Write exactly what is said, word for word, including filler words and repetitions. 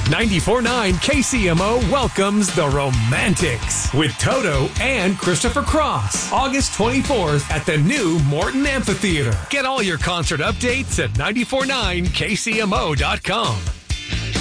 ninety-four point nine K C M O welcomes the Romantics with Toto and Christopher Cross. August twenty-fourth at the new Morton Amphitheater. Get all your concert updates at nine four nine K C M O dot com.